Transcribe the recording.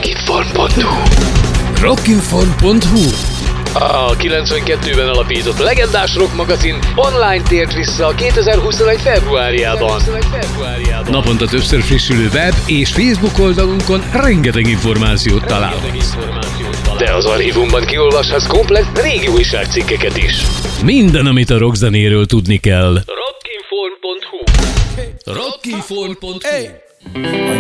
Rockinform.hu. Rockinform.hu. A 92-ben alapított legendás rock magazin online tért vissza 2021. februárjában. Naponta többször frissülő web és Facebook oldalunkon rengeteg információt találhatsz. De az archívumban kiolvashatsz komplett régi újságcikkeket is. Minden, amit a rockzenéről tudni kell. Rockinform.hu. Rockinform.hu.